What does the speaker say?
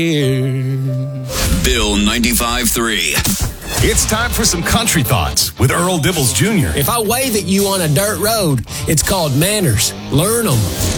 Bill 95.3. It's time for some country thoughts with Earl Dibbles Jr. If I wave at you on a dirt road, it's called manners. Learn them.